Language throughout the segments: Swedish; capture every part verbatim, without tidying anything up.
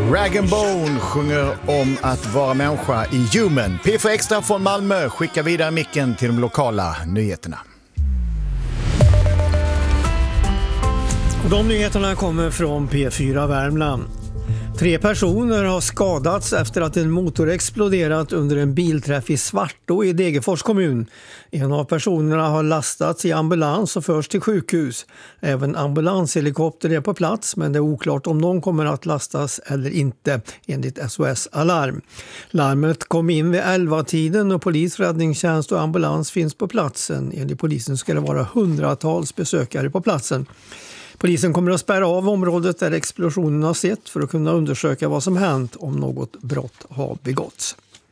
Rag and Bone sjunger om att vara människa i Human. P fyra Extra från Malmö skickar vidare micken till de lokala nyheterna. De nyheterna kommer från P fyra Värmland. Tre personer har skadats efter att en motor exploderat under en bilträff i Svartå i Degerfors kommun. En av personerna har lastats i ambulans och förs till sjukhus. Även ambulanshelikopter är på plats, men det är oklart om någon kommer att lastas eller inte, enligt S O S Alarm. Larmet kom in vid elva-tiden och polis, räddningstjänst och ambulans finns på platsen. Enligt polisen ska det vara hundratals besökare på platsen. Polisen kommer att spärra av området där explosionen har sett för att kunna undersöka vad som hänt om något brott har begåtts.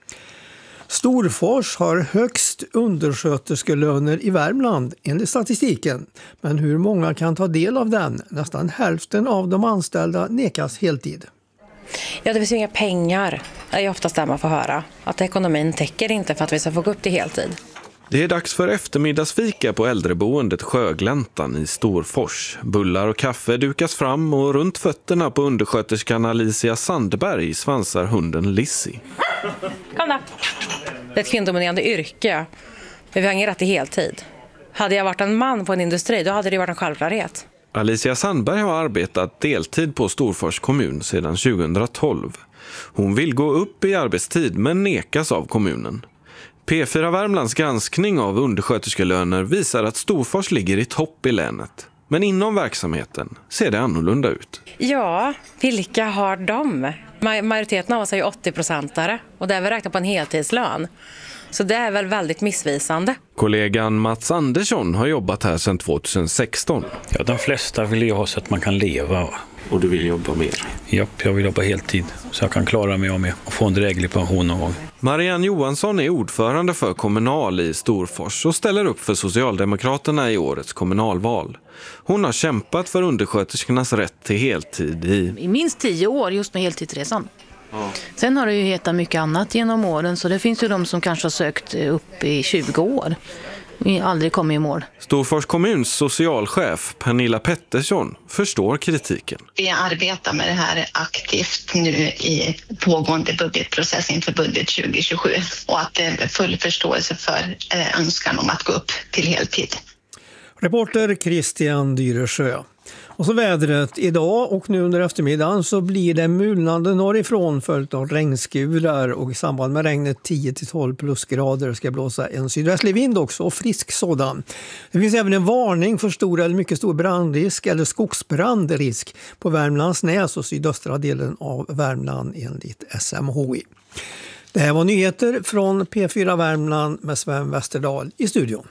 Storfors har högst undersköterskelöner i Värmland enligt statistiken. Men hur många kan ta del av den? Nästan hälften av de anställda nekas heltid. Ja, det finns ju inga pengar. Det är oftast där man får höra. Att ekonomin täcker inte för att vi ska få gå upp till heltid. Det är dags för eftermiddagsfika på äldreboendet Sjögläntan i Storfors. Bullar och kaffe dukas fram och runt fötterna på undersköterskan Alicia Sandberg svansar hunden Lizzie. Kom då! Det är ett kvinnodominerande yrke. Men vi har ingen rätt till heltid. Hade jag varit en man på en industri, då hade det varit en självklarhet. Alicia Sandberg har arbetat deltid på Storfors kommun sedan tjugohundratolv. Hon vill gå upp i arbetstid men nekas av kommunen. P fyra Värmlands granskning av undersköterskelöner visar att Storfors ligger i topp i länet. Men inom verksamheten ser det annorlunda ut. Ja, vilka har de? Majoriteten av oss är ju åttio-procentare och det är väl räknat på en heltidslön. Så det är väl väldigt missvisande. Kollegan Mats Andersson har jobbat här sedan tjugohundrasexton. Ja, de flesta vill ju ha så att man kan leva. Och du vill jobba mer? Japp, jag vill jobba heltid så jag kan klara mig med och få en dräglig pension någon gång. Marianne Johansson är ordförande för Kommunal i Storfors och ställer upp för Socialdemokraterna i årets kommunalval. Hon har kämpat för undersköterskornas rätt till heltid i... I minst tio år just med heltidsresan. Ja. Sen har det ju hetat mycket annat genom åren, så det finns ju de som kanske har sökt upp i tjugo år. Vi aldrig kommit i mål. Storfors kommuns socialchef Pernilla Pettersson förstår kritiken. Vi arbetar med det här aktivt nu i pågående budgetprocess inför budget tjugo tjugosju och att det är full förståelse för önskan om att gå upp till heltid. Reporter Christian Dyresjö. Och så vädret idag och nu under eftermiddagen så blir det mulnande norrifrån följt av regnskurar och i samband med regnet tio till tolv plusgrader ska blåsa en sydvästlig vind också och frisk sådan. Det finns även en varning för stor eller mycket stor brandrisk eller skogsbrandrisk på Värmlands näs och sydöstra delen av Värmland enligt S M H I. Det här var nyheter från P fyra Värmland med Sven Westerdahl i studion.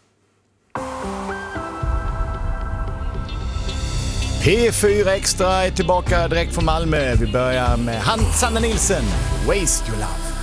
P fyra Extra är tillbaka direkt från Malmö. Vi börjar med Sanna Nilsson, Waste Your Love.